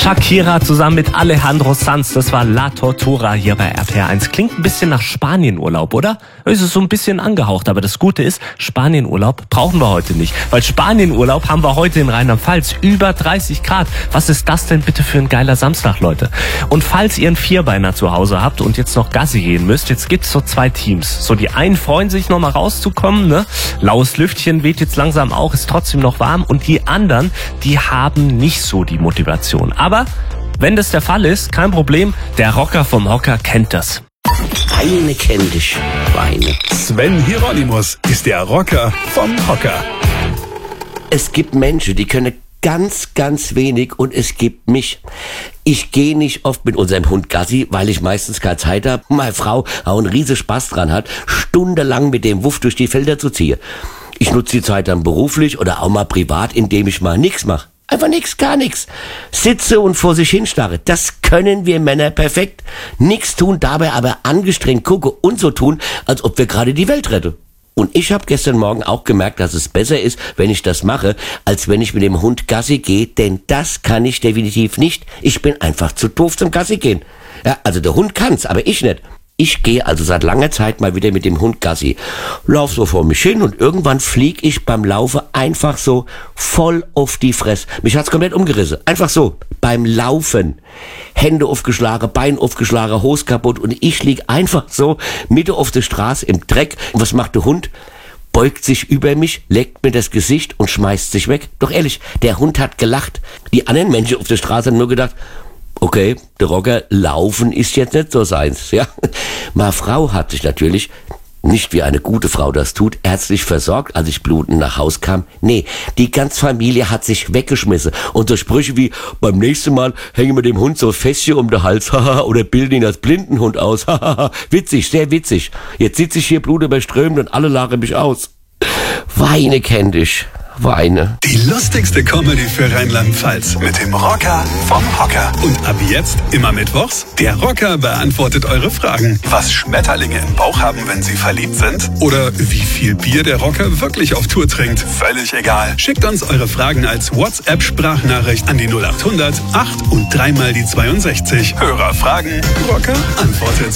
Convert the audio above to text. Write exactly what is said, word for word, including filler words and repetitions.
Shakira zusammen mit Alejandro Sanz, das war La Tortura hier bei R T L eins. Klingt ein bisschen nach Spanienurlaub, oder? Es ist so ein bisschen angehaucht, aber das Gute ist, Spanienurlaub brauchen wir heute nicht. Weil Spanienurlaub haben wir heute in Rheinland-Pfalz, über dreißig Grad. Was ist das denn bitte für ein geiler Samstag, Leute? Und falls ihr einen Vierbeiner zu Hause habt und jetzt noch Gassi gehen müsst, jetzt gibt's so zwei Teams. So, die einen freuen sich noch mal rauszukommen, ne? Laues Lüftchen weht jetzt langsam auch, ist trotzdem noch warm. Und die anderen, die haben nicht so die Motivation. Aber wenn das der Fall ist, kein Problem, der Rocker vom Hocker kennt das. Weine kennt dich, Weine. Sven Hieronymus ist der Rocker vom Hocker. Es gibt Menschen, die können ganz, ganz wenig und es gibt mich. Ich gehe nicht oft mit unserem Hund Gassi, weil ich meistens keine Zeit habe. Meine Frau auch einen riesen Spaß dran hat, stundenlang mit dem Wuff durch die Felder zu ziehen. Ich nutze die Zeit dann beruflich oder auch mal privat, indem ich mal nichts mache. Einfach nix, gar nix. Sitze und vor sich hinstarre. Das können wir Männer perfekt. Nix tun, dabei aber angestrengt gucke und so tun, als ob wir gerade die Welt retten. Und ich habe gestern Morgen auch gemerkt, dass es besser ist, wenn ich das mache, als wenn ich mit dem Hund Gassi gehe, denn das kann ich definitiv nicht. Ich bin einfach zu doof zum Gassi gehen. Ja, also der Hund kann's, aber ich nicht. Ich gehe also seit langer Zeit mal wieder mit dem Hund Gassi. Lauf so vor mich hin und irgendwann flieg ich beim Laufen einfach so voll auf die Fresse. Mich hat's komplett umgerissen. Einfach so. Beim Laufen. Hände aufgeschlagen, Bein aufgeschlagen, Hose kaputt und ich lieg einfach so Mitte auf der Straße im Dreck. Und was macht der Hund? Beugt sich über mich, leckt mir das Gesicht und schmeißt sich weg. Doch ehrlich, der Hund hat gelacht. Die anderen Menschen auf der Straße haben nur gedacht, okay, der Rocker, laufen ist jetzt nicht so seins, ja. Meine Frau hat sich natürlich, nicht wie eine gute Frau das tut, ärztlich versorgt, als ich blutend nach Haus kam. Nee, die ganze Familie hat sich weggeschmissen. Und so Sprüche wie, beim nächsten Mal hängen wir dem Hund so Fässchen um den Hals, haha, oder bilden ihn als Blindenhund aus, haha, witzig, sehr witzig. Jetzt sitze ich hier blutüberströmt und alle lachen mich aus. Weine kenn dich. Weine. Die lustigste Comedy für Rheinland-Pfalz mit dem Rocker vom Hocker. Und ab jetzt immer mittwochs, der Rocker beantwortet eure Fragen. Was Schmetterlinge im Bauch haben, wenn sie verliebt sind? Oder wie viel Bier der Rocker wirklich auf Tour trinkt? Völlig egal. Schickt uns eure Fragen als WhatsApp-Sprachnachricht an die null acht hundert acht und dreimal die zweiundsechzig. Hörer fragen, Rocker antwortet.